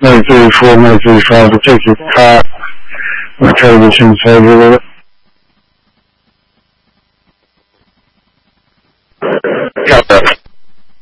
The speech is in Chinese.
没自己说的，这是他，这个现在这个。 这样的，